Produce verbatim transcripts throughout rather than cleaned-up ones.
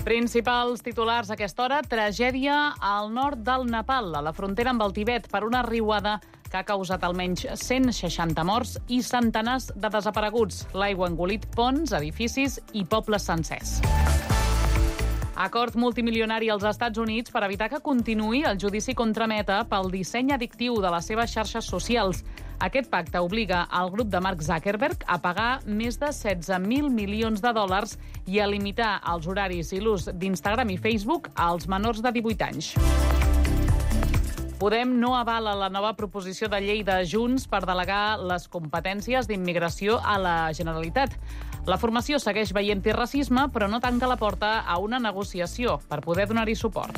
Principals titulars a aquesta hora: tragèdia al nord del Nepal, a la frontera amb el Tibet, per una riuada que ha causat almenys cent seixanta morts i centenars de desapareguts. L'aigua ha engolit ponts, edificis i pobles sencers. Acord multimilionari als Estats Units per evitar que continuï el judici contra Meta pel disseny addictiu de les seves xarxes socials. Aquest pacte obliga el grup de Mark Zuckerberg a pagar més de setze mil milions de dòlars i a limitar els horaris i l'ús d'Instagram i Facebook als menors de divuit anys. Podem no avala la nova proposició de llei de Junts per delegar les competències d'immigració a la Generalitat. La formació segueix veient-hi racisme, però no tanca la porta a una negociació per poder donar-hi suport.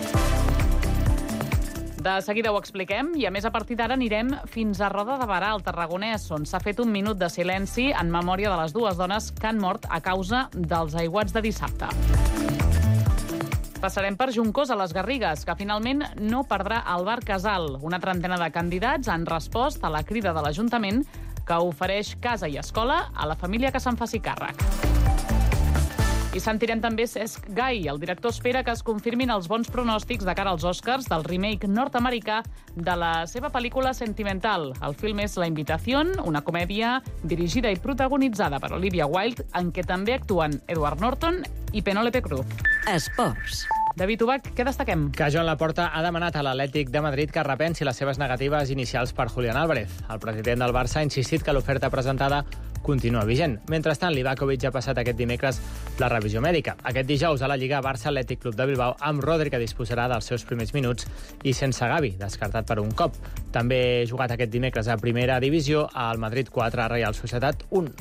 De seguida ho expliquem i, a més, a partir d'ara anirem fins a Roda de Berà, al Tarragonès, on s'ha fet un minut de silenci en memòria de les dues dones que han mort a causa dels aiguats de dissabte. Passarem per Juncos, a les Garrigues, que finalment no perdrà el bar Casal. Una trentena de candidats han respost a la crida de l'Ajuntament que ofereix casa i escola a la família que se'n faci càrrec. I sentirem també Cesc Gai. El director espera que es confirmin els bons pronòstics de cara als Oscars del remake nord-americà de la seva pel·lícula Sentimental. El film és La Invitación, una comèdia dirigida i protagonitzada per Olivia Wilde, en què també actuen Edward Norton i Penélope Cruz. Esports. David Ubach, què destaquem? Que Joan Laporta ha demanat a l'Atlètic de Madrid que repensi les seves negatives inicials per Julián Álvarez. El president del Barça ha insistit que l'oferta presentada continua vigent. Mentrestant, Livakovic ha passat aquest dimecres la revisió mèdica. Aquest dijous a la Lliga, Barça Atlètic Club de Bilbao, amb Rodri, que disposarà dels seus primers minuts, i sense Gavi, descartat per un cop. També jugat aquest dimecres a primera divisió, al Madrid quatre, Reial Societat un.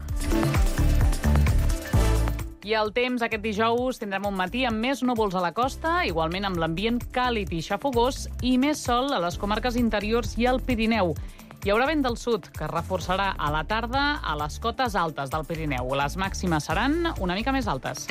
I el temps aquest dijous tindrem un matí amb més núvols a la costa, igualment amb l'ambient càlid i xafogós, i més sol a les comarques interiors i al Pirineu. Hi haurà vent del sud, que es reforçarà a la tarda a les cotes altes del Pirineu. Les màximes seran una mica més altes.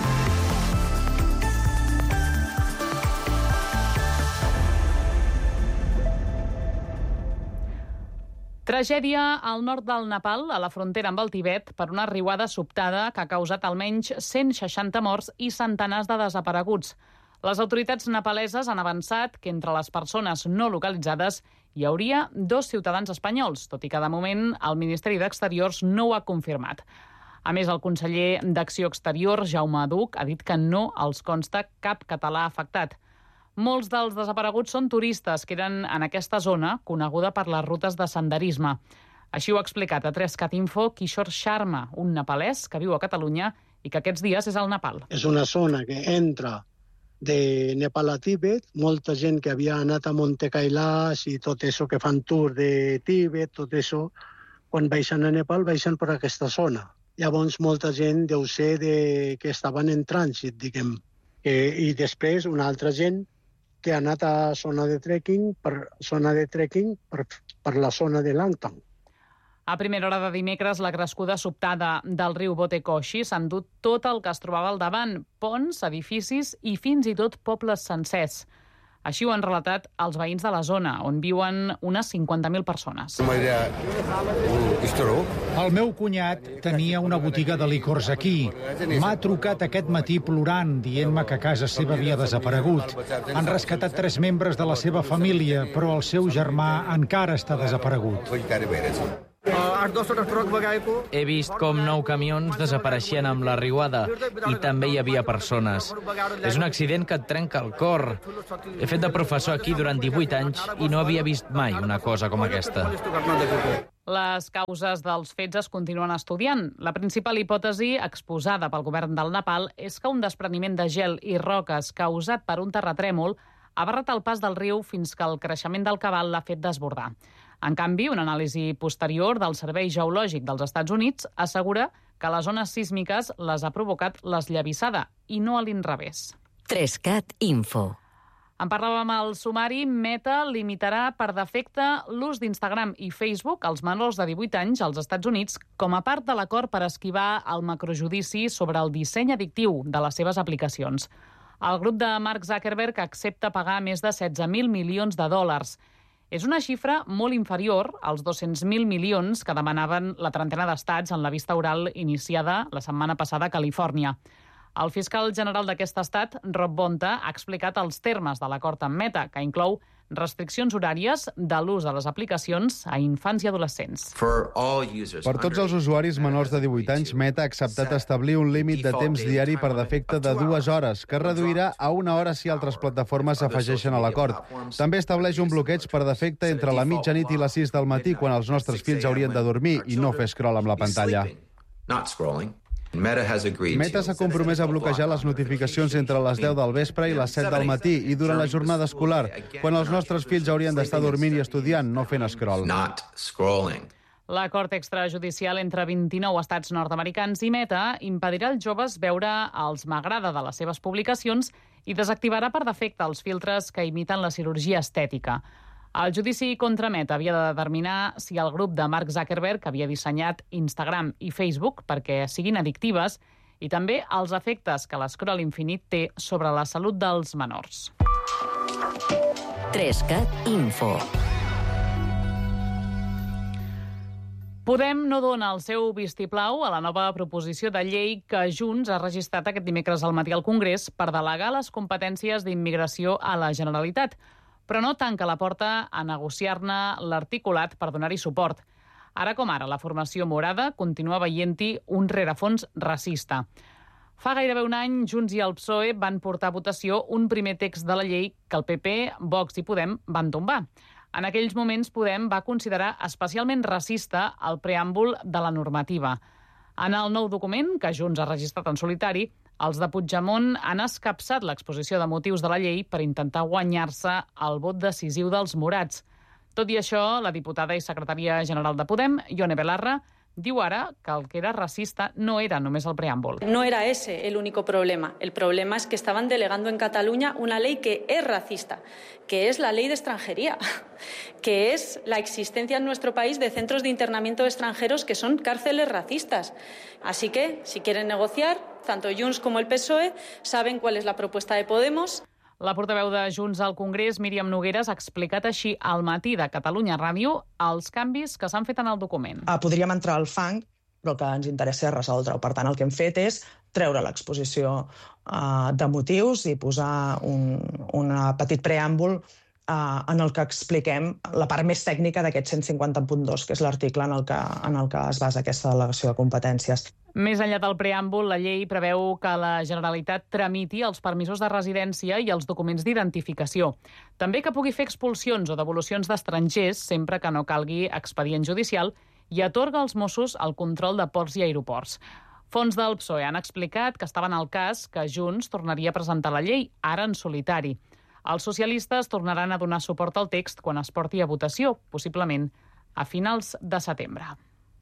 Tragèdia al nord del Nepal, a la frontera amb el Tibet, per una riuada sobtada que ha causat almenys cent seixanta morts i centenars de desapareguts. Les autoritats nepaleses han avançat que entre les persones no localitzades hi hauria dos ciutadans espanyols, tot i que de moment el Ministeri d'Exteriors no ho ha confirmat. A més, el conseller d'Acció Exterior, Jaume Duch, ha dit que no els consta cap català afectat. Molts dels desapareguts són turistes que eren en aquesta zona, coneguda per les rutes de senderisme. Així ho ha explicat a tres cat info Kishore Sharma, un nepalès que viu a Catalunya i que aquests dies és al Nepal. És una zona que entra de Nepal a Tíbet, molta gent que havia anat a Monte Kailash i tot això que fan tour de Tíbet, tot això, quan baixen a Nepal, baixen per aquesta zona. Llavors, molta gent deu ser de... que estaven en trànsit, diguem. I després, una altra gent que ha anat a zona de trekking per, zona de trekking per, per la zona de Langtang. A primera hora de dimecres, la crescuda sobtada del riu Botekoshi s'ha endut tot el que es trobava al davant, ponts, edificis i fins i tot pobles sencers. Així ho han relatat els veïns de la zona, on viuen unes cinquanta mil persones. El meu cunyat tenia una botiga de licors aquí. M'ha trucat aquest matí plorant, dient-me que casa seva havia desaparegut. Han rescatat tres membres de la seva família, però el seu germà encara està desaparegut. He vist com nou camions desapareixien amb la riuada i també hi havia persones. És un accident que et trenca el cor. He fet de professor aquí durant divuit anys i no havia vist mai una cosa com aquesta. Les causes dels fets es continuen estudiant. La principal hipòtesi exposada pel govern del Nepal és que un despreniment de gel i roques causat per un terratrèmol ha barrat el pas del riu fins que el creixement del cabal l'ha fet desbordar. En canvi, una anàlisi posterior del Servei Geològic dels Estats Units assegura que les zones sísmiques les ha provocat l'esllavissada i no a l'inrevés. tres cat info. En parlàvem al sumari. Meta limitarà per defecte l'ús d'Instagram i Facebook als menors de divuit anys als Estats Units com a part de l'acord per esquivar el macrojudici sobre el disseny addictiu de les seves aplicacions. El grup de Mark Zuckerberg accepta pagar més de setze mil milions de dòlars. És una xifra molt inferior als dos-cents mil milions que demanaven la trentena d'estats en la vista oral iniciada la setmana passada a Califòrnia. El fiscal general d'aquest estat, Rob Bonta, ha explicat els termes de l'acord amb Meta, que inclou restriccions horàries de l'ús de les aplicacions a infants i adolescents. Per tots els usuaris menors de divuit anys, Meta ha acceptat establir un límit de temps diari per defecte de dues hores, que es reduirà a una hora si altres plataformes s'afegeixen a l'acord. També estableix un bloqueig per defecte entre la mitjanit i les sis del matí, quan els nostres fills haurien de dormir i no fer scroll amb la pantalla. Meta s'ha compromès a bloquejar les notificacions entre les deu del vespre i les set del matí i durant la jornada escolar, quan els nostres fills haurien d'estar dormint i estudiant, no fent scroll. L'acord extrajudicial entre vint-i-nou estats nord-americans i Meta impedirà als joves veure els m'agrada de les seves publicacions i desactivarà per defecte els filtres que imiten la cirurgia estètica. El judici contra Meta havia de determinar si el grup de Mark Zuckerberg havia dissenyat Instagram i Facebook perquè siguin addictives i també els efectes que l'escroll infinit té sobre la salut dels menors. Trescat Info. Podem no dona el seu vistiplau a la nova proposició de llei que Junts ha registrat aquest dimecres al matí al Congrés per delegar les competències d'immigració a la Generalitat, però no tanca la porta a negociar-ne l'articulat per donar-hi suport. Ara com ara, la formació morada continua veient-hi un rerefons racista. Fa gairebé un any, Junts i el P S O E van portar a votació un primer text de la llei que el P P, Vox i Podem van tombar. En aquells moments, Podem va considerar especialment racista el preàmbul de la normativa. En el nou document, que Junts ha registrat en solitari, els de Puigdemont han escapçat l'exposició de motius de la llei per intentar guanyar-se el vot decisiu dels morats. Tot i això, la diputada i secretària general de Podem, Ione Belarra, diu ara que el que era racista no era només el preàmbul. No era ese el único problema. El problema es que estaban delegando en Cataluña una ley que es racista, que es la ley de extranjería, que es la existencia en nuestro país de centros de internamiento de extranjeros que son cárceles racistas. Así que, si quieren negociar, tanto Junts como el P S O E saben cuál es la propuesta de Podemos. La portaveu de Junts al Congrés, Míriam Nogueras, ha explicat així al matí de Catalunya Ràdio els canvis que s'han fet en el document. Ah, podríem entrar al fang, però el que ens interessa és resoldre-ho. Per tant, el que hem fet és treure l'exposició uh, de motius i posar un, un petit preàmbul uh, en el que expliquem la part més tècnica d'aquest cent cinquanta punt dos, que és l'article en, el que, en el que es basa aquesta delegació de competències. Més enllà del preàmbul, la llei preveu que la Generalitat tramiti els permisos de residència i els documents d'identificació. També que pugui fer expulsions o devolucions d'estrangers sempre que no calgui expedient judicial i atorga als Mossos el control de ports i aeroports. Fons del P S O E han explicat que estaven al cas que Junts tornaria a presentar la llei, ara en solitari. Els socialistes tornaran a donar suport al text quan es porti a votació, possiblement a finals de setembre.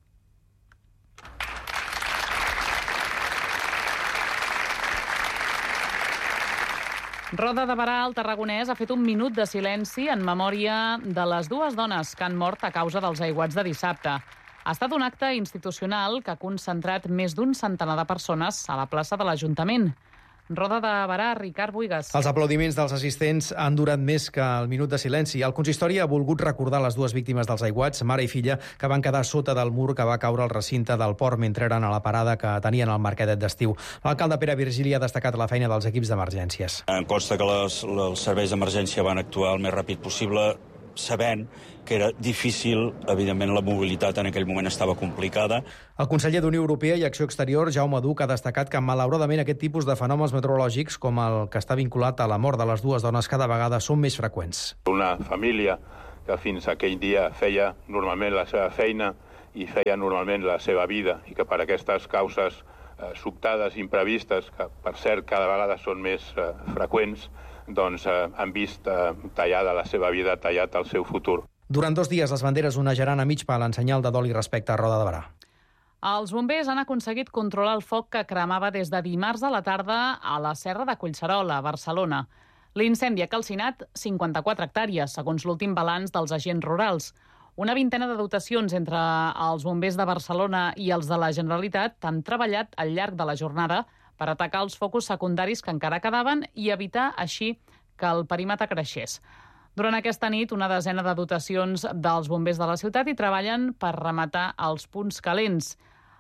Roda de Barà, al Tarragonès, ha fet un minut de silenci en memòria de les dues dones que han mort a causa dels aiguats de dissabte. Ha estat un acte institucional que ha concentrat més d'un centenar de persones a la plaça de l'Ajuntament. Roda de Barà, Ricard Buigas. Els aplaudiments dels assistents han durat més que el minut de silenci. El consistori ha volgut recordar les dues víctimes dels aiguats, mare i filla, que van quedar sota del mur que va caure al recinte del port mentre eren a la parada que tenien al mercadet d'estiu. L'alcalde Pere Virgili ha destacat la feina dels equips d'emergències. Em consta que les, els serveis d'emergència van actuar el més ràpid possible, sabent que era difícil, evidentment la mobilitat en aquell moment estava complicada. El conseller d'Unió Europea i Acció Exterior, Jaume Duch, ha destacat que malauradament aquest tipus de fenòmens meteorològics, com el que està vinculat a la mort de les dues dones, cada vegada són més freqüents. Una família que fins aquell dia feia normalment la seva feina i feia normalment la seva vida i que per aquestes causes eh, sobtades, imprevistes, que per cert cada vegada són més eh, freqüents, doncs eh, han vist eh, tallada la seva vida, tallat el seu futur. Durant dos dies les banderes onejaran a mig pal en senyal de dol i respecte a Roda de Barà. Els bombers han aconseguit controlar el foc que cremava des de dimarts a la tarda a la serra de Collserola, a Barcelona. L'incendi ha calcinat cinquanta-quatre hectàrees, segons l'últim balanç dels agents rurals. Una vintena de dotacions entre els bombers de Barcelona i els de la Generalitat han treballat al llarg de la jornada per atacar els focus secundaris que encara quedaven i evitar així que el perímetre creixés. Durant aquesta nit, una desena de dotacions dels bombers de la ciutat hi treballen per rematar els punts calents.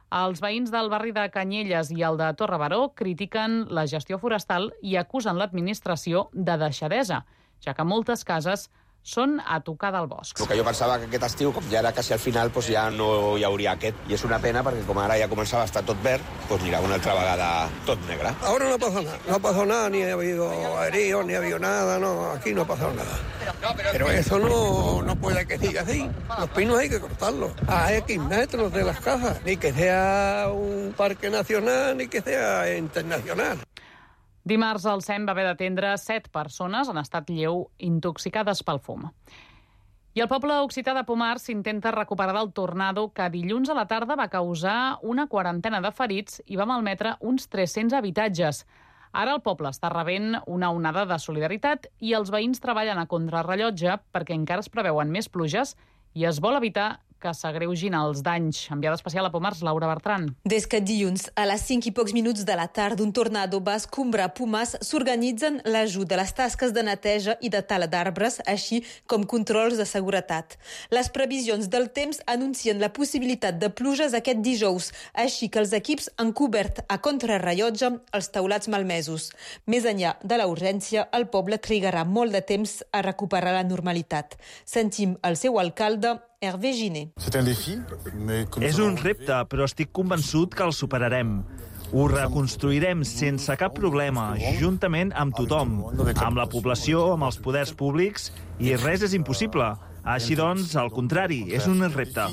Els veïns del barri de Canyelles i el de Torre Baró critiquen la gestió forestal i acusen l'administració de deixadesa, ja que moltes cases són a tocar del bosc. El que jo pensava que aquest estiu, com ja era quasi al final, doncs ja no hi hauria aquest. I és una pena perquè com ara ja començava a estar tot verd, doncs mira, una altra vegada tot negre. Ahora no ha pasado nada, no ha pasado nada, ni ha habido heridos, ni ha habido nada, no, aquí no ha pasado nada. Pero eso no, no puede que siga así. Los pinos hay que cortarlos a X metros de las casas, ni que sea un parque nacional, ni que sea internacional. Dimarts el S E M va haver d'atendre set persones en estat lleu intoxicades pel fum. I el poble occità de Pomar s'intenta recuperar del tornado que dilluns a la tarda va causar una quarantena de ferits i va malmetre uns tres-cents habitatges. Ara el poble està rebent una onada de solidaritat i els veïns treballen a contrarrellotge perquè encara es preveuen més pluges i es vol evitar que s'agreugin els danys. Enviada especial a Pomars, Laura Bertran. Des que dilluns, a les cinc i pocs minuts de la tarda, un tornado va escombrar Pomars, s'organitzen l'ajut de les tasques de neteja i de tala d'arbres, així com controls de seguretat. Les previsions del temps anuncien la possibilitat de pluges aquest dijous, així que els equips han cobert a contrarrellotge els teulats malmesos. Més enllà de la urgència, el poble trigarà molt de temps a recuperar la normalitat. Sentim el seu alcalde, Hervé Giné. És un repte, però estic convençut que el superarem. Ho reconstruirem sense cap problema, juntament amb tothom, amb la població, amb els poders públics, i res és impossible. Així doncs, al contrari, és un repte.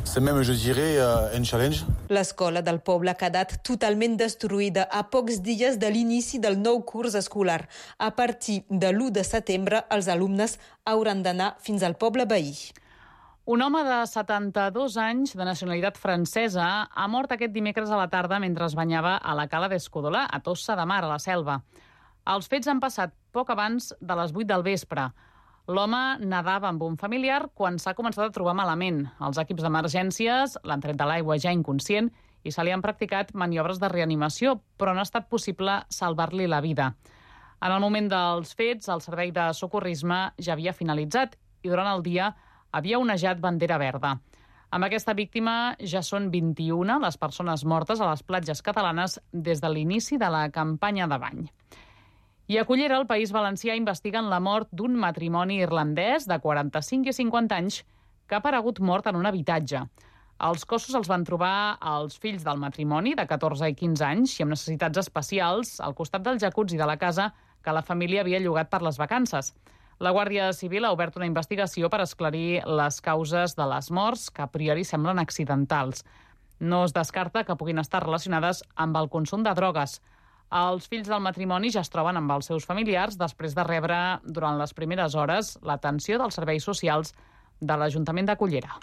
L'escola del poble ha quedat totalment destruïda a pocs dies de l'inici del nou curs escolar. A partir de l'u de setembre, els alumnes hauran d'anar fins al poble veí. Un home de setanta-dos anys, de nacionalitat francesa, ha mort aquest dimecres a la tarda mentre es banyava a la cala d'Escudolà, a Tossa de Mar, a la Selva. Els fets han passat poc abans de les vuit del vespre. L'home nedava amb un familiar quan s'ha començat a trobar malament. Els equips d'emergències l'han tret de l'aigua ja inconscient i se li han practicat maniobres de reanimació, però no ha estat possible salvar-li la vida. En el moment dels fets, el servei de socorrisme ja havia finalitzat i durant el dia havia onejat bandera verda. Amb aquesta víctima ja són vint-i-una les persones mortes a les platges catalanes des de l'inici de la campanya de bany. I a Cullera, el País Valencià, investiguen la mort d'un matrimoni irlandès de quaranta-cinc i cinquanta anys que ha aparegut mort en un habitatge. Els cossos els van trobar els fills del matrimoni, de catorze i quinze anys, i amb necessitats especials, al costat del jacuzzi de la casa que la família havia llogat per les vacances. La Guàrdia Civil ha obert una investigació per esclarir les causes de les morts, que a priori semblen accidentals. No es descarta que puguin estar relacionades amb el consum de drogues. Els fills del matrimoni ja es troben amb els seus familiars després de rebre, durant les primeres hores, l'atenció dels serveis socials de l'Ajuntament de Cullera.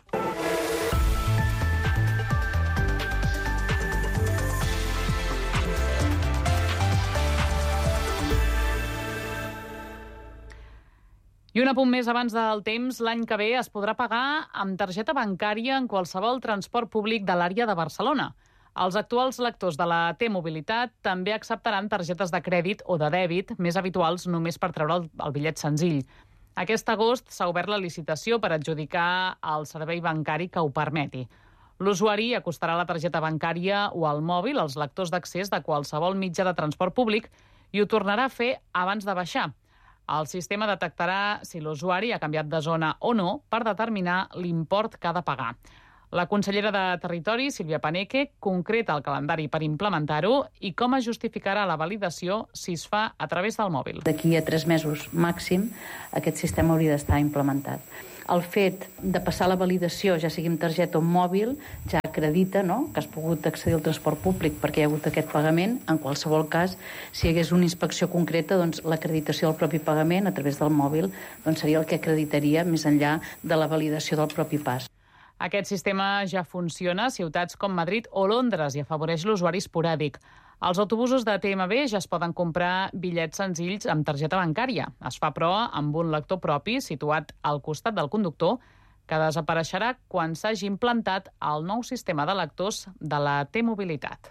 I un apunt més abans del temps, l'any que ve es podrà pagar amb targeta bancària en qualsevol transport públic de l'àrea de Barcelona. Els actuals lectors de la T-Mobilitat també acceptaran targetes de crèdit o de dèbit, més habituals només per treure el, el bitllet senzill. Aquest agost s'ha obert la licitació per adjudicar el servei bancari que ho permeti. L'usuari acostarà la targeta bancària o el mòbil als lectors d'accés de qualsevol mitjà de transport públic i ho tornarà a fer abans de baixar. El sistema detectarà si l'usuari ha canviat de zona o no per determinar l'import que ha de pagar. La consellera de Territori, Sílvia Paneque, concreta el calendari per implementar-ho i com es justificarà la validació si es fa a través del mòbil. D'aquí a tres mesos màxim, aquest sistema hauria d'estar implementat. El fet de passar la validació, ja sigui amb targeta o mòbil, ja acredita, no?, que has pogut accedir al transport públic perquè hi ha hagut aquest pagament. En qualsevol cas, si hi hagués una inspecció concreta, doncs l'acreditació del propi pagament a través del mòbil doncs seria el que acreditaria més enllà de la validació del propi pas. Aquest sistema ja funciona a ciutats com Madrid o Londres i afavoreix l'usuari esporàdic. Els autobusos de T M B ja es poden comprar bitllets senzills amb targeta bancària. Es fa, però, amb un lector propi situat al costat del conductor que desapareixerà quan s'hagi implantat el nou sistema de lectors de la T-Mobilitat.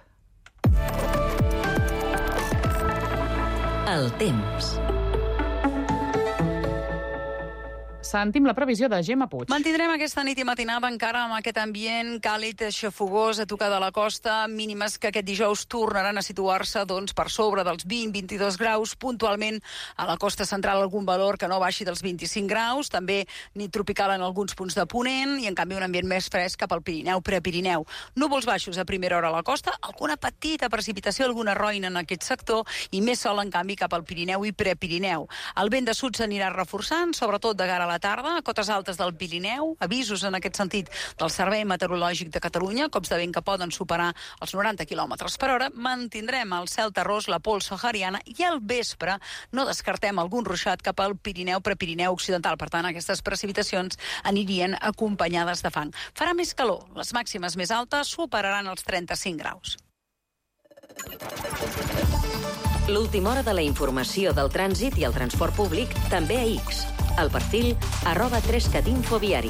El temps. Sentim la previsió de Gemma Puig. Mantindrem aquesta nit i matinada encara amb aquest ambient càlid, xafogós, a tocar de la costa, mínimes que aquest dijous tornaran a situar-se doncs, per sobre dels vint a vint-i-dos graus, puntualment a la costa central algun valor que no baixi dels vint-i-cinc graus, també nit tropical en alguns punts de Ponent i en canvi un ambient més fresc cap al Pirineu, Prepirineu. Núvols baixos a primera hora a la costa, alguna petita precipitació, alguna roina en aquest sector i més sol en canvi cap al Pirineu i Prepirineu. El vent de sud s'anirà reforçant, sobretot de cara a la tarda, a cotes altes del Pirineu, avisos en aquest sentit del Servei Meteorològic de Catalunya, cops de vent que poden superar els noranta quilòmetres per hora. Mantindrem el cel terrós, la pols sahariana i al vespre no descartem algun ruixat cap al Pirineu, Prepirineu occidental. Per tant, aquestes precipitacions anirien acompanyades de fang. Farà més calor, les màximes més altes superaran els trenta-cinc graus. L'última hora de la informació del trànsit i el transport públic també a X. El perfil arroba tres cat info viari.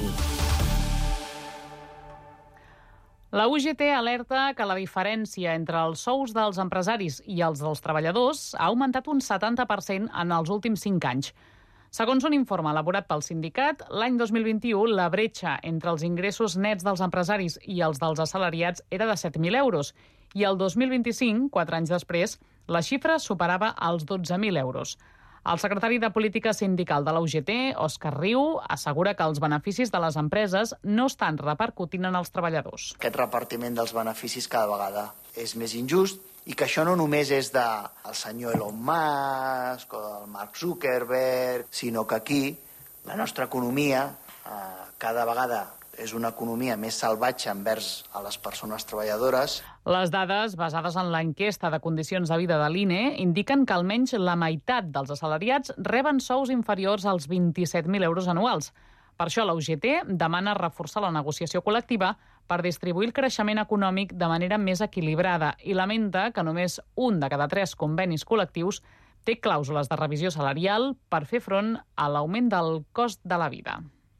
La U G T alerta que la diferència entre els sous dels empresaris i els dels treballadors ha augmentat un setanta per cent en els últims cinc anys. Segons un informe elaborat pel sindicat, l'any dos mil vint-i-u la bretxa entre els ingressos nets dels empresaris i els dels assalariats era de set mil euros i el dos mil vint-i-cinc, quatre anys després, la xifra superava els dotze mil euros. El secretari de Política Sindical de la U G T, Òscar Riu, assegura que els beneficis de les empreses no estan repercutint en els treballadors. Aquest repartiment dels beneficis cada vegada és més injust i que això no només és del senyor Elon Musk o del Mark Zuckerberg, sinó que aquí la nostra economia eh, cada vegada és una economia més salvatge envers a les persones treballadores. Les dades, basades en l'enquesta de condicions de vida de l'I N E, indiquen que almenys la meitat dels assalariats reben sous inferiors als vint-i-set mil euros anuals. Per això la U G T demana reforçar la negociació col·lectiva per distribuir el creixement econòmic de manera més equilibrada i lamenta que només un de cada tres convenis col·lectius té clàusules de revisió salarial per fer front a l'augment del cost de la vida.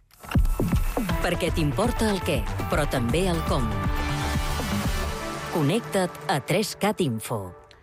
Perquè t'importa el què, però també el com. Connecta't a tres cat info.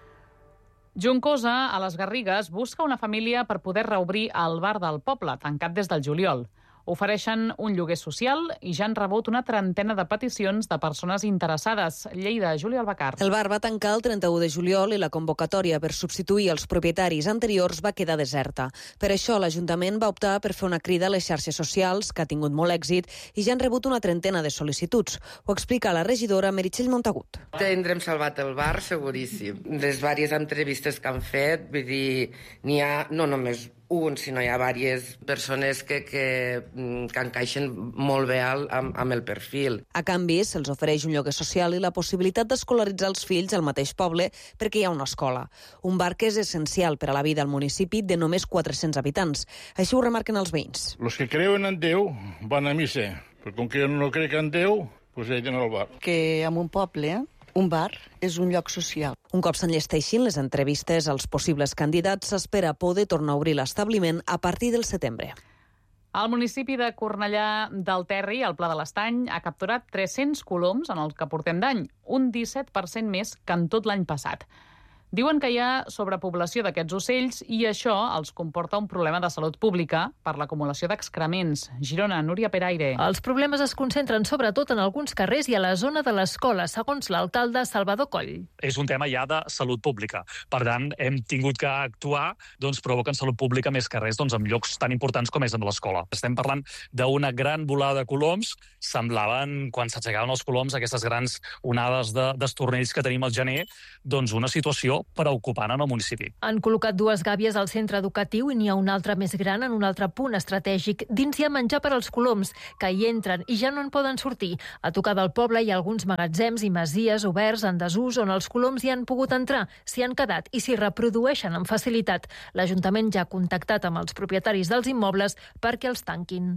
Juncosa, a les Garrigues, busca una família per poder reobrir el bar del poble, tancat des del juliol. Ofereixen un lloguer social i ja han rebut una trentena de peticions de persones interessades. Lleida, Júlia Albacar. El bar va tancar el trenta-u de juliol i la convocatòria per substituir els propietaris anteriors va quedar deserta. Per això l'Ajuntament va optar per fer una crida a les xarxes socials, que ha tingut molt èxit, i ja han rebut una trentena de sol·licituds. Ho explica la regidora Meritxell Montagut. Tindrem salvat el bar, seguríssim. Les diverses entrevistes que han fet, vull dir, n'hi ha no només un, sinó hi ha diverses persones que, que, que encaixen molt bé amb, amb el perfil. A canvi, se'ls ofereix un lloguer social i la possibilitat d'escolaritzar els fills al mateix poble perquè hi ha una escola. Un bar que és essencial per a la vida al municipi de només quatre-cents habitants. Així ho remarquen els veïns. Los que creuen en Déu van a missa, però com que jo no crec en Déu, doncs ell en el bar. Que en un poble, un bar és un lloc social. Un cop s'enllesteixin les entrevistes als possibles candidats, s'espera poder tornar a obrir l'establiment a partir del setembre. El municipi de Cornellà del Terri, al Pla de l'Estany, ha capturat tres-cents coloms en el que portem d'any, un disset per cent més que en tot l'any passat. Diuen que hi ha sobrepoblació d'aquests ocells i això els comporta un problema de salut pública per l'acumulació d'excrements. Girona, Núria Peraire. Els problemes es concentren sobretot en alguns carrers i a la zona de l'escola, segons l'alcalde Salvador Coll. És un tema ja de salut pública. Per tant, hem tingut que actuar, doncs provoquen salut pública més carrers doncs, en llocs tan importants com és en l'escola. Estem parlant d'una gran volada de coloms. Semblaven, quan s'aixecaven els coloms, aquestes grans onades de, d'estornells que tenim al gener, doncs una situació preocupant en el municipi. Han col·locat dues gàbies al centre educatiu i n'hi ha una altra més gran en un altre punt estratègic. Dins hi ha menjar per als coloms, que hi entren i ja no en poden sortir. A tocar del poble hi ha alguns magatzems i masies oberts en desús on els coloms hi han pogut entrar, s'hi han quedat i s'hi reprodueixen amb facilitat. L'Ajuntament ja ha contactat amb els propietaris dels immobles perquè els tanquin.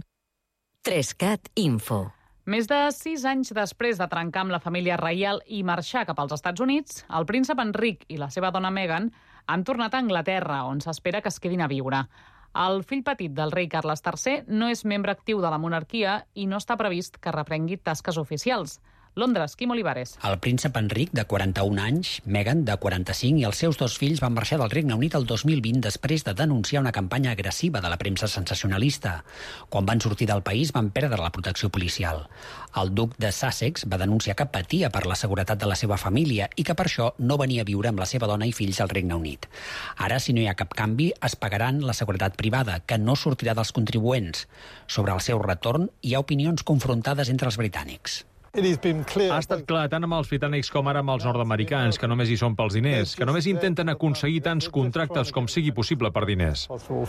tres cat info. Més de sis anys després de trencar amb la família reial i marxar cap als Estats Units, el príncep Enric i la seva dona Meghan han tornat a Anglaterra, on s'espera que es quedin a viure. El fill petit del rei Carles tercer no és membre actiu de la monarquia i no està previst que reprengui tasques oficials. Londres, Quim Olivares. El príncep Enric, de quaranta-un anys, Meghan, de quaranta-cinc, i els seus dos fills van marxar del Regne Unit el dos mil vint després de denunciar una campanya agressiva de la premsa sensacionalista. Quan van sortir del país van perdre la protecció policial. El duc de Sussex va denunciar que patia per la seguretat de la seva família i que per això no venia a viure amb la seva dona i fills al Regne Unit. Ara, si no hi ha cap canvi, es pagaran la seguretat privada, que no sortirà dels contribuents. Sobre el seu retorn, hi ha opinions confrontades entre els britànics. Ha estat clar tant amb els britànics com ara amb els nord-americans, que només hi són pels diners, que només intenten aconseguir tants contractes com sigui possible per diners.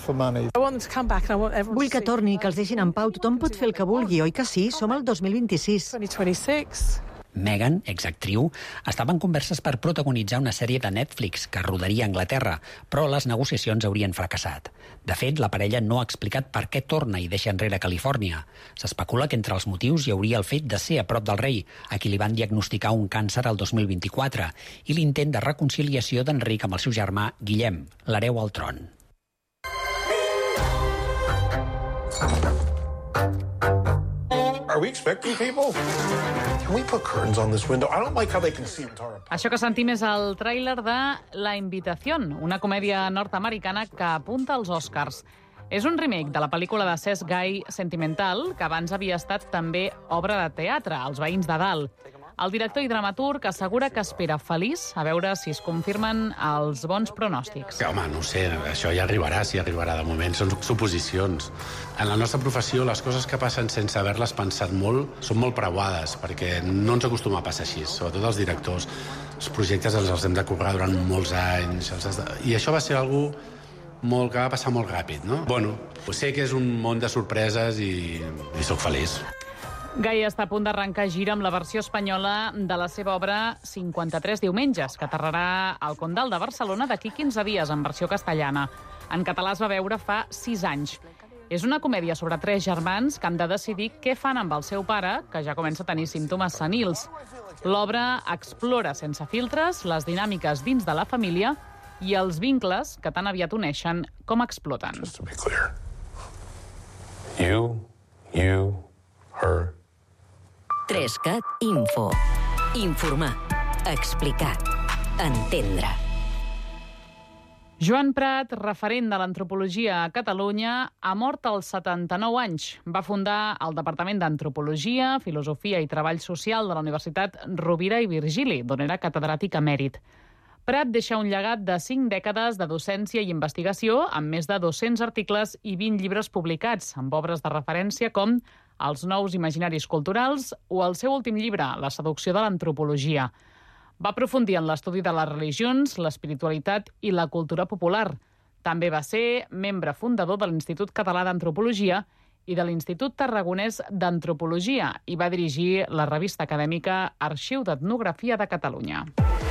Vull que torni, que els deixin en pau. Tothom pot fer el que vulgui, oi que sí? Som el dos mil vint-i-sis. Meghan, exactriu, estava en converses per protagonitzar una sèrie de Netflix que rodaria a Anglaterra, però les negociacions haurien fracassat. De fet, la parella no ha explicat per què torna i deixa enrere Califòrnia. S'especula que entre els motius hi hauria el fet de ser a prop del rei, a qui li van diagnosticar un càncer el dos mil vint-i-quatre, i l'intent de reconciliació d'Enric amb el seu germà Guillem, l'hereu al tron. Are we expecting people? Can we put curtains on this window? I don't like how they can see into our... Això que sentim és el tràiler de La Invitación, una comèdia nord-americana que apunta als Oscars. És un remake de la pel·lícula de Cesc Gai Sentimental, que abans havia estat també obra de teatre, Els veïns de dalt. El director i dramaturg assegura que espera feliç a veure si es confirmen els bons pronòstics. Home, no ho sé, això ja arribarà, si arribarà. De moment són suposicions. En la nostra professió, les coses que passen sense haver-les pensat molt són molt preuades, perquè no ens acostuma a passar així, sobretot els directors. Els projectes els, els hem de currar durant molts anys, els has de... i això va ser algú molt, que va passar molt ràpid, no? Bueno, sé que és un món de sorpreses i, i sóc feliç. Gai està a punt d'arrencar gira amb la versió espanyola de la seva obra cinquanta-tres diumenges, que aterrarà al Condal de Barcelona d'aquí quinze dies en versió castellana. En català es va veure fa sis anys. És una comèdia sobre tres germans que han de decidir què fan amb el seu pare, que ja comença a tenir símptomes senils. L'obra explora sense filtres les dinàmiques dins de la família i els vincles que tan aviat uneixen com exploten. You, you, her... Trescat Info. Informar. Explicar. Entendre. Joan Prat, referent de l'antropologia a Catalunya, ha mort als setanta-nou anys. Va fundar el Departament d'Antropologia, Filosofia i Treball Social de la Universitat Rovira i Virgili, d'on era catedràtic emèrit. Prat deixa un llegat de cinc dècades de docència i investigació, amb més de dos-cents articles i vint llibres publicats, amb obres de referència com Els nous imaginaris culturals o el seu últim llibre, La seducció de l'antropologia. Va aprofundir en l'estudi de les religions, l'espiritualitat i la cultura popular. També va ser membre fundador de l'Institut Català d'Antropologia i de l'Institut Tarragonès d'Antropologia i va dirigir la revista acadèmica Arxiu d'Etnografia de Catalunya.